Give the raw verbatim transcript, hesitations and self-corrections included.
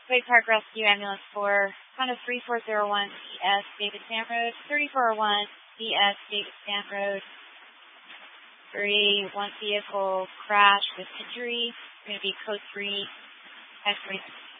Wake Park Rescue Ambulance four, Honda three four zero one C S David Stan Road, thirty-four oh one C S David Stan Road. three, one vehicle crash with injury. It's going to be code three, X-ray